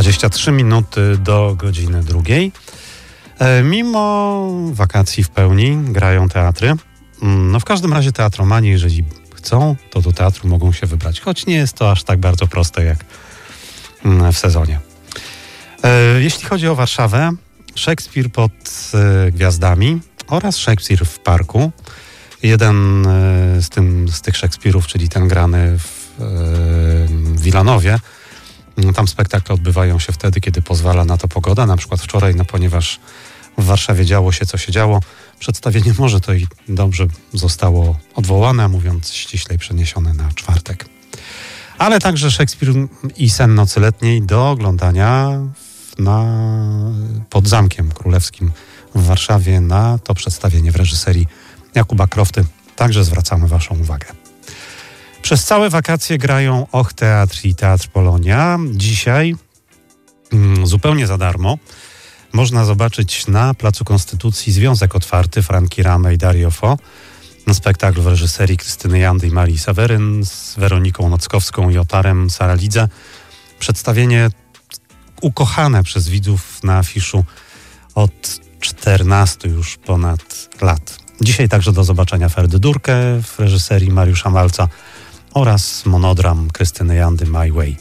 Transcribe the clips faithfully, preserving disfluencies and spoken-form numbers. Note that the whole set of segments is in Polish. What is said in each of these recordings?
dwadzieścia trzy minuty do godziny drugiej. E, mimo wakacji w pełni grają teatry. No w każdym razie teatromani, jeżeli chcą, to do teatru mogą się wybrać, choć nie jest to aż tak bardzo proste jak w sezonie. E, jeśli chodzi o Warszawę, Szekspir pod e, gwiazdami oraz Szekspir w parku. Jeden e, z, tym, z tych Szekspirów, czyli ten grany w e, Wilanowie. Tam spektakle odbywają się wtedy, kiedy pozwala na to pogoda. Na przykład wczoraj, no ponieważ w Warszawie działo się, co się działo, przedstawienie może to i dobrze zostało odwołane, mówiąc ściślej przeniesione na czwartek. Ale także Szekspir i Sen nocy letniej do oglądania na, pod Zamkiem Królewskim w Warszawie na to przedstawienie w reżyserii Jakuba Krofty. Także zwracamy waszą uwagę. Przez całe wakacje grają Och Teatr i Teatr Polonia. Dzisiaj mm, zupełnie za darmo można zobaczyć na Placu Konstytucji Związek Otwarty Franki Ramę i Dario Fo. Spektakl w reżyserii Krystyny Jandy i Marii Saweryn z Weroniką Nockowską i Otarem Saralidze. Przedstawienie ukochane przez widzów na afiszu od czternastu już ponad lat. Dzisiaj także do zobaczenia Ferdy Durkę w reżyserii Mariusza Malca oraz monodram Krystyny Jandy My Way.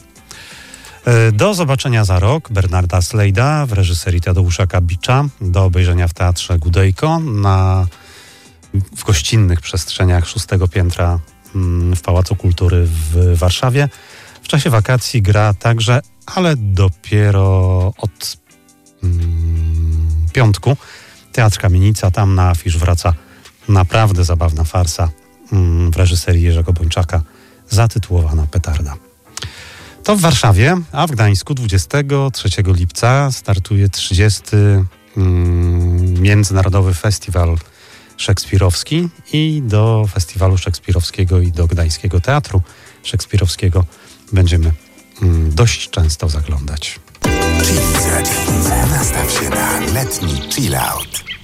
Do zobaczenia za rok Bernarda Slejda w reżyserii Tadeusza Kabicza, do obejrzenia w Teatrze Gudejko na, w gościnnych przestrzeniach szóstego piętra w Pałacu Kultury w Warszawie. W czasie wakacji gra także, ale dopiero od mm, piątku, Teatr Kamienica. Tam na afisz wraca naprawdę zabawna farsa mm, w reżyserii Jerzego Bończaka zatytułowana Petarda. To w Warszawie, a w Gdańsku dwudziestego trzeciego lipca startuje trzydziesty mm, Międzynarodowy Festiwal Szekspirowski i do Festiwalu Szekspirowskiego i do Gdańskiego Teatru Szekspirowskiego będziemy mm, dość często zaglądać. Chiliza, Chiliza, nastaw się na letni chill out.